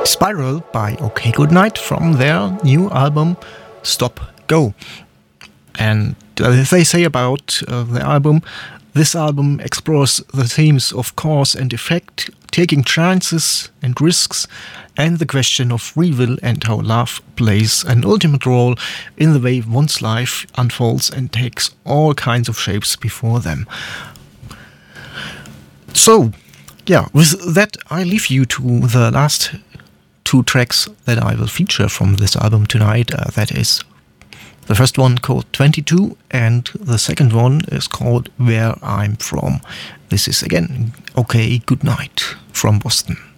Spiral by OK Goodnight from their new album Stop Go. And they say about the album, this album explores the themes of cause and effect, taking chances and risks, and the question of free will and how love plays an ultimate role in the way one's life unfolds and takes all kinds of shapes before them. So, yeah, with that I leave you to the last two tracks that I will feature from this album tonight. That is the first one called 22 and the second one is called Where I'm From. This is again OK Goodnight from Boston.